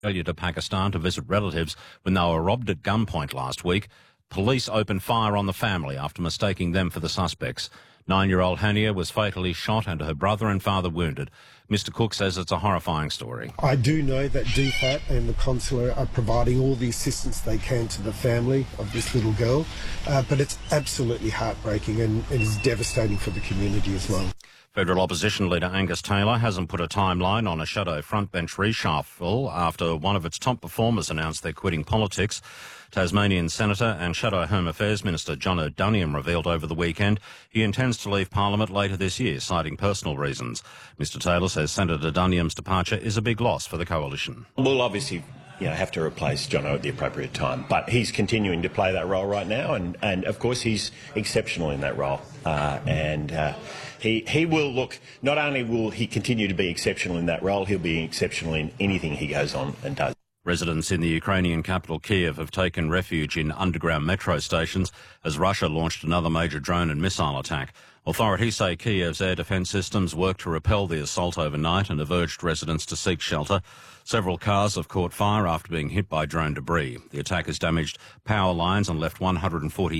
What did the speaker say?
Australia to Pakistan to visit relatives when they were robbed at gunpoint last week. Police opened fire on the family after mistaking them for the suspects. 9-year-old Hania was fatally shot and her brother and father wounded. Mr Cook says it's a horrifying story. I do know that DFAT and the consulate are providing all the assistance they can to the family of this little girl, but it's absolutely heartbreaking and it is devastating for the community as well. Federal opposition leader Angus Taylor hasn't put a timeline on a shadow frontbench reshuffle after one of its top performers announced they're quitting politics. Tasmanian Senator and Shadow Home Affairs Minister John O'Doniam revealed over the weekend he intends to leave Parliament later this year, citing personal reasons. Mr Taylor says Senator Duniam's departure is a big loss for the coalition. We'll obviously have to replace Jono at the appropriate time, but he's continuing to play that role right now, and of course he's exceptional in that role. He will look, not only will he continue to be exceptional in that role, he'll be exceptional in anything he goes on and does. Residents in the Ukrainian capital Kiev have taken refuge in underground metro stations as Russia launched another major drone and missile attack. Authorities say Kiev's air defence systems worked to repel the assault overnight and have urged residents to seek shelter. Several cars have caught fire after being hit by drone debris. The attack has damaged power lines and left 140